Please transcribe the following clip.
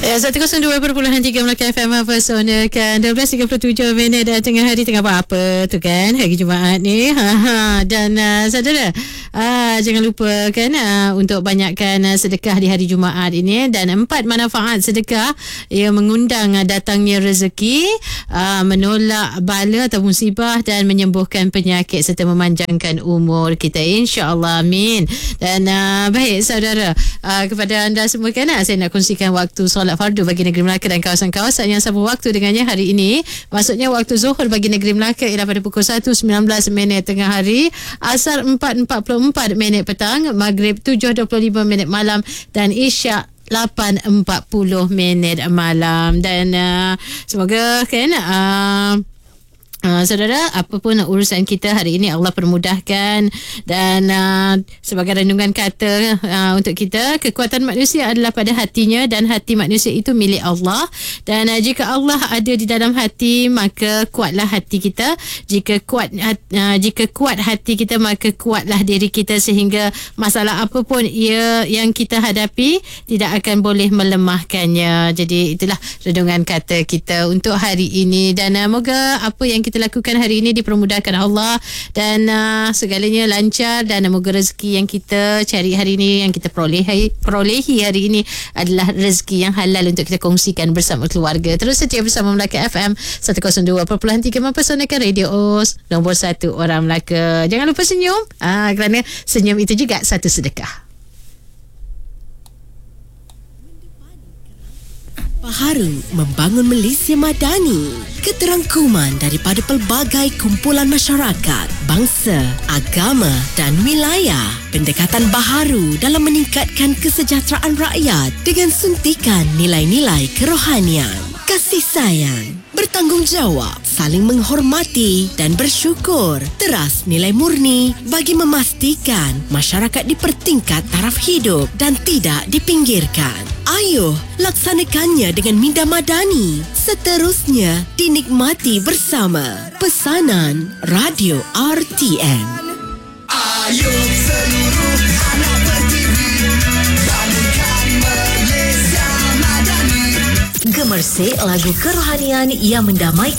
Ya, 102.3 Melaka FM Personakan 12.37 minit dah tengah hari, tengah apa tu kan, hari Jumaat ni. Dan saudara, jangan lupa kan untuk banyakkan sedekah di hari Jumaat ini. Dan 4 manfaat sedekah ia mengundang datangnya rezeki, menolak bala atau musibah, dan menyembuhkan penyakit serta memanjangkan umur kita, insya-Allah, amin. Dan baik saudara, kepada anda semua kan, saya nak kongsikan waktu solat fardu bagi negeri Melaka dan kawasan-kawasan yang sama waktu dengannya hari ini. Maksudnya waktu Zuhur bagi negeri Melaka ialah pada pukul 1.19 minit tengah hari, Asar 4.44 minit petang, Maghrib 7.25 minit malam, dan Isyak 8.40 minit malam. Dan semoga kan saudara, apapun urusan kita hari ini Allah permudahkan. Dan sebagai renungan kata untuk kita, kekuatan manusia adalah pada hatinya, dan hati manusia itu milik Allah. Dan jika Allah ada di dalam hati, maka kuatlah hati kita. Jika kuat hati kita, maka kuatlah diri kita, sehingga masalah apapun yang kita hadapi tidak akan boleh melemahkannya. Jadi itulah renungan kata kita untuk hari ini. Dan moga apa yang kita lakukan hari ini dipermudahkan Allah, dan segalanya lancar, dan moga rezeki yang kita cari hari ini, yang kita perolehi hari ini adalah rezeki yang halal untuk kita kongsikan bersama keluarga. Terus setia bersama Melaka FM 102.3 mempersonalkan radio nombor 1 orang Melaka. Jangan lupa senyum, kerana senyum itu juga satu sedekah. Baharu membangun Malaysia Madani. Keterangkuman daripada pelbagai kumpulan masyarakat, bangsa, agama dan wilayah. Pendekatan baharu dalam meningkatkan kesejahteraan rakyat dengan suntikan nilai-nilai kerohanian, kasih sayang, bertanggungjawab, saling menghormati dan bersyukur. Teras nilai murni bagi memastikan masyarakat dipertingkat taraf hidup dan tidak dipinggirkan. Ayuh, laksanakannya dengan minda madani. Seterusnya dinikmati bersama. Pesanan Radio RTM. Ayuh seluruh anak berdiri, bangunkan Malaysia Madani. Gemersik lagu kerohanian yang mendamaikan